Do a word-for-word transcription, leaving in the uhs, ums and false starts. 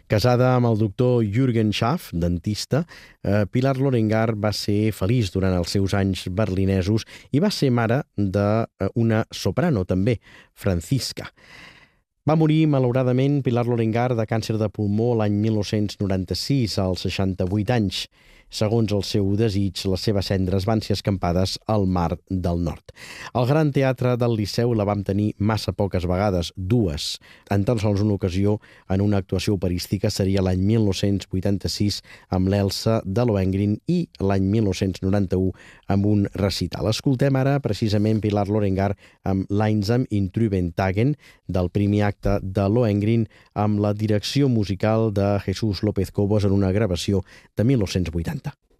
Casada amb el doctor Jürgen Schaff, dentista, eh, Pilar Lorengar va ser feliç durant els seus anys berlinesos i va ser mare d'una soprano també, Franziska. Va morir, malauradament, Pilar Lorengar de càncer de pulmó l'any mil nou-cents noranta-sis, als seixanta-vuit anys. Segons el seu desig, les seves cendres van ser escampades al Mar del Nord. Al Gran Teatre del Liceu la vam tenir massa poques vegades, dues. En tan sols una ocasió, en una actuació operística, seria l'any mil nou-cents vuitanta-sis amb l'Elsa de Lohengrin i l'any mil nou-cents noranta-u amb un recital. Escoltem ara precisament Pilar Lorengar amb l'Einsam in trüben Tagen del primer acte de Lohengrin amb la direcció musical de Jesús López Cobos en una gravació de mil nou-cents vuitanta.